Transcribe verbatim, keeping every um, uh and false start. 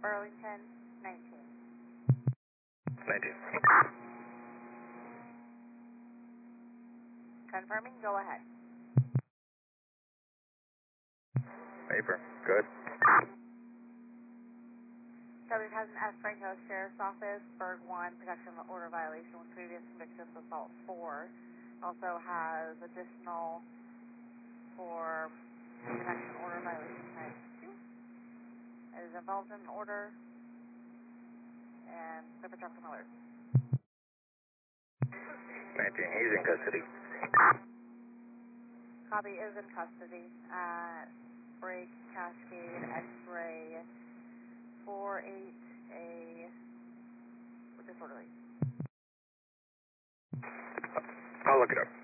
Burlington, nineteen. nineteen. Confirming, go ahead. Paper, good. Subject has an S. Franco Sheriff's Office, Berg one, protection order violation with previous convictions, assault four. Also has additional for protection order violation type two. Is involved in an order and Clifford Johnson alert. nineteen, he's in custody. Copy is in custody at Break Cascade X-ray four eight A disorderly. I'll look it up.